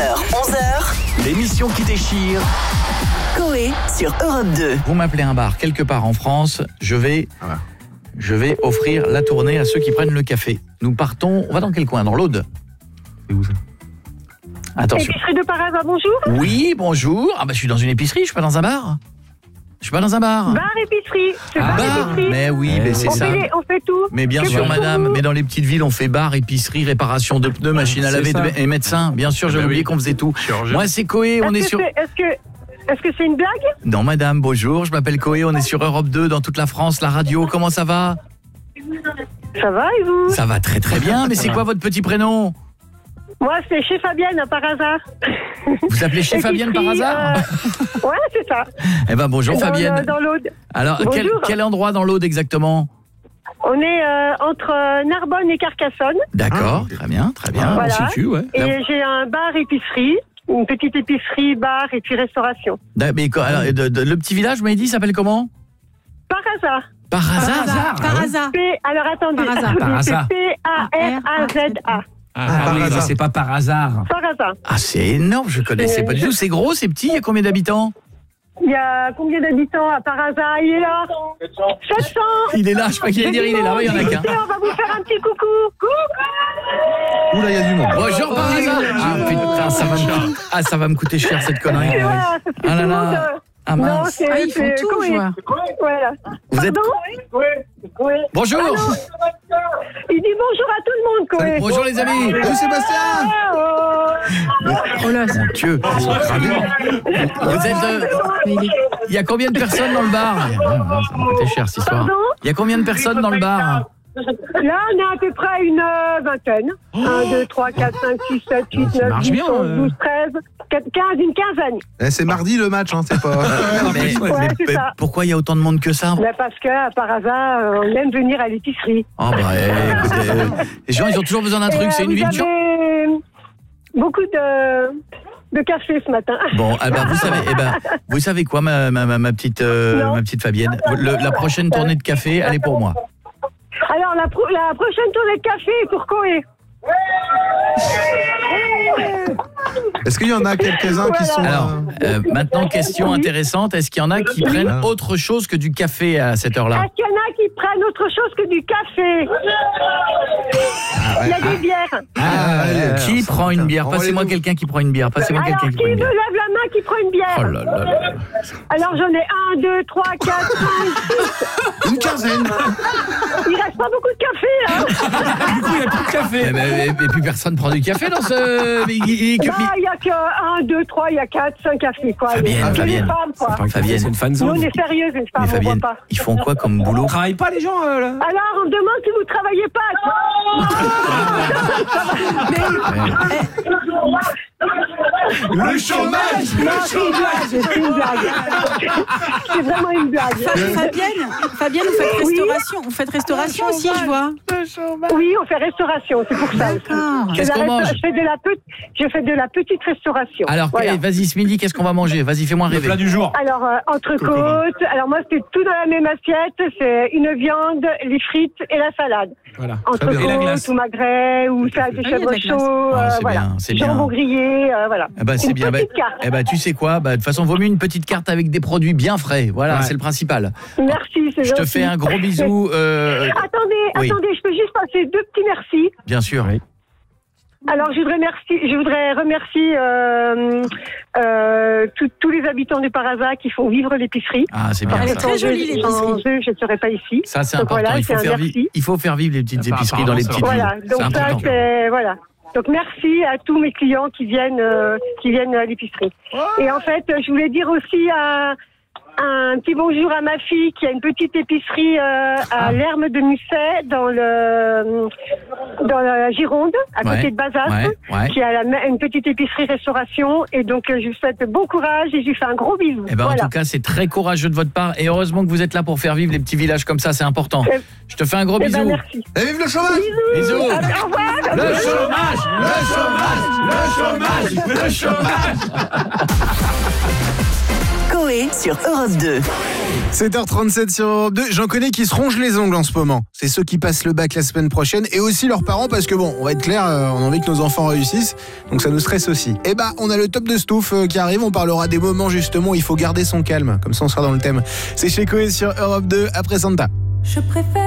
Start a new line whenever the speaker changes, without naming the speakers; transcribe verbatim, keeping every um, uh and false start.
heures, onze heures.
L'émission qui déchire.
Coé sur Europe deux.
Vous m'appelez un bar quelque part en France, je vais, je vais offrir la tournée à ceux qui prennent le café. Nous partons, on va dans quel coin? Dans l'Aude? C'est où ça? Attention.
Épicerie de Parasa, bonjour.
Oui, bonjour. Ah bah je suis dans une épicerie, je suis pas dans un bar. Je suis pas dans un bar.
Bar épicerie. C'est
Ah,
bar
bar.
épicerie.
Mais oui, mais c'est
on
ça.
Fait les, on fait tout.
Mais bien
Que
sûr,
pour
madame,
vous.
mais dans les petites villes, on fait bar, épicerie, réparation de pneus, machine à
C'est
laver
ça.
et médecin. Bien sûr, j'avais
bah
oublié
oui.
qu'on faisait tout.
Chirurgien.
Moi, c'est Coé, on est
Est-ce
sur...
que c'est- Est-ce que est-ce que c'est une blague?
Non, madame, bonjour, je m'appelle Coé, on est sur Europe deux, dans toute la France, la radio. Comment ça va?
Ça va et vous?
Ça va très très bien, mais c'est quoi votre petit prénom?
Moi, c'est chez Fabienne par hasard.
Vous appelez chez Fabienne par
Épicerie,
hasard?
euh, Ouais, c'est ça.
Eh ben bonjour
Dans le-
Fabienne.
Dans l'Aude.
Alors, quel,
Bonjour.
quel endroit dans l'Aude exactement?
On est euh, entre euh, Narbonne et Carcassonne.
D'accord, très bien, très bien.
Voilà.
On situe, ouais.
Et j'ai un bar épicerie, une petite épicerie, bar et puis restauration.
D'ac- mais, quoi, alors, de- de- le petit village, vous m'avez dit, s'appelle comment?
Par hasard.
Par hasard.
Par hasard.
P. Alors attendez.
Par hasard.
Par hasard.
C'est P A R A Z A.
Ah,
par
oui,
hasard.
bah, c'est pas par hasard.
Par hasard.
Ah, c'est énorme, je connaissais pas du tout. C'est gros, c'est petit, il y a combien d'habitants?
Il y a combien d'habitants à par hasard? Il est là. sept cents.
Il est là, je crois qu'il allait dire il est là, oui, il y en a qu'un.
Écoutez, on va vous faire un petit coucou. Coucou.
Oula, il y a du monde.
Bonjour par hasard. Ah putain, ça va me, ah, ça va me coûter cher cette connerie.
Et voilà, c'est
Ah là
tout le
là.
monde, euh,
Ah
Non,
mince.
c'est
Ah, ils font
c'est
tout,
Coé.
je vois.
Voilà.
Vous êtes...
Coé.
Bonjour.
Il dit bonjour à tout le monde, Coé.
Bonjour les amis.
Salut Sébastien.
Oh là,
Mon Dieu, ils sont cramés. Vous êtes... euh, Il y a combien de personnes dans le bar? Ah, ça m'a coûté cher cette histoire.
Pardon?
Il y a combien de personnes dans le bar?
Là, on est à peu près une euh, vingtaine. un, deux, trois, quatre, cinq, six, sept, huit,
Ça
neuf,
marche
dix,
bien,
onze,
euh.
douze, treize, quinze, une quinzaine.
Eh, c'est mardi le match, hein, c'est pas.
Mais,
Ouais,
mais-
c'est
mais
ça.
pourquoi il y a autant de monde que ça?
Là, parce que, par hasard, euh, on aime venir à l'épicerie.
Oh bah eh, écoutez, euh, les gens ils ont toujours besoin d'un
Et,
truc,
euh,
c'est une
vous
ville.
avez beaucoup de, de café ce matin.
Bon, eh ben, vous savez, eh ben, vous savez quoi, ma, ma, ma, ma petite, euh,
Non.
ma petite Fabienne, Le- la prochaine tournée de café, elle est pour moi.
Alors, la, pro- la prochaine tournée de café est pour Coé.
Est-ce qu'il y en a quelques-uns qui sont.
Alors,
euh,
euh, maintenant, question intéressante, est-ce qu'il y en a qui prennent autre chose que du café à cette heure-là?
Est-ce qu'il y en a qui prennent autre chose que du café? Il y a des bières.
Ah, allez,
Qui
ça
prend
va,
une
tiens.
bière? Passez-moi
Envoyez-nous.
quelqu'un qui prend une bière. Passez-moi
Alors,
quelqu'un
qui
qui prend
me
une bière.
lève la main qui prend une bière?
Oh là là là.
Alors, j'en ai un, deux, trois, quatre, cinq.
Une quinzaine.
Il reste pas beaucoup de café, hein?
Du coup, il n'y a plus de café.
Eh ben, et, et puis personne prend du café dans ce... mais il- il- il-
Là, il y a que un, deux, trois, il y a quatre, cinq cafés, quoi.
Fabienne,
Que les
Fabienne.
femmes, quoi.
Fabienne.
C'est une fan
Nous, on
zone.
est sérieuses, les
Mais
femmes, on
Fabienne,
voit pas.
ils font quoi comme boulot?
Ils travaillent pas les gens euh, là.
Alors, on me demande si vous travaillez pas.
Le chômage.
Non, c'est une blague, c'est une blague. C'est vraiment une blague.
Fa- Fabienne, Fabienne, vous faites
Oui.
restauration, vous faites restauration aussi, je vois.
Oui, on fait restauration, c'est pour ça aussi.
D'accord.
Qu'est-ce
Je
qu'on
reste-
mange?
Je fais de la petite, je fais de la petite restauration.
Alors,
Voilà.
allez, vas-y ce midi, qu'est-ce qu'on va manger? Vas-y, fais-moi
Le
rêver.
plat du jour.
Alors, euh, entrecôte. Alors, moi, c'est tout dans la même assiette. C'est une viande, les frites et la salade.
Voilà.
Entrecôte
Et la glace.
ou magret ou salade de
Ah, il y a de
chèvre
la
chaud.
glace.
euh,
Ah, c'est
voilà.
bien, c'est bien.
Jambon grillé, euh, voilà.
Eh ben, c'est
Une
bien.
petite
Bah,
carte.
eh ben, tu sais quoi? Bah, de toute façon, vaut mieux une petite carte avec des produits bien frais. Voilà,
Ouais.
c'est le principal.
Merci, c'est
Je te
gentil.
fais un gros bisou. euh,
Attendez,
Oui.
attendez, je peux juste passer deux petits merci.
bien sûr.
Alors, je voudrais, merci, je voudrais remercier euh, euh, tous- tous les habitants du Parasa qui font vivre l'épicerie.
Ah, c'est bien
Elle est
ça.
très jolie, l'épicerie.
Sans eux, je ne serais pas ici.
Ça, c'est
Donc
important.
voilà,
il, faut
c'est un
faire vi-
merci.
il faut faire vivre les petites
Ah,
épiceries dans les petites
apparemment,
villes.
Voilà, donc
C'est
ça,
important.
c'est voilà. Donc merci à tous mes clients qui viennent euh, qui viennent à l'épicerie. Et en fait, je voulais dire aussi un, un petit bonjour à ma fille qui a une petite épicerie euh, à l'Herme de Musset dans le dans la Gironde, à
Ouais,
côté de Bazas,
ouais, ouais.
qui a la- une petite épicerie restauration. Et donc euh, je lui souhaite bon courage et je lui fais un gros bisou.
Eh ben,
voilà.
En tout cas, c'est très courageux de votre part. Et heureusement que vous êtes là pour faire vivre les petits villages comme ça. C'est important.
Eh-
Je te fais un gros
Eh
bisou.
ben, merci.
Et vive le chômage.
Bisous.
Ah, au revoir.
Le chômage, le chômage, le chômage, le chômage.
Coé Coé sur Europe deux.
sept heures trente-sept sur Europe deux. J'en connais qui se rongent les ongles en ce moment. C'est ceux qui passent le bac la semaine prochaine et aussi leurs parents parce que bon, on va être clair, euh, on a envie que nos enfants réussissent, donc ça nous stresse aussi. Et bah, on a le top de Stouff euh, qui arrive. On parlera des moments justement où il faut garder son calme. Comme ça, on sera dans le thème. C'est chez Coé sur Europe deux après Santa.
Je préfère